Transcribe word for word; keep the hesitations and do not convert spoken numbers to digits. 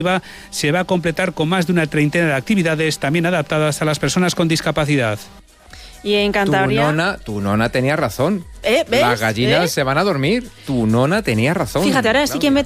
se va a completar con más de una treintena de actividades también adaptadas a las personas con discapacidad. Y en Cantabria... Tu nona, tu nona tenía razón. ¿Eh? ¿Ves? Las gallinas ¿Ves? se van a dormir. Tu nona tenía razón. Fíjate, ahora Claudia. sí que me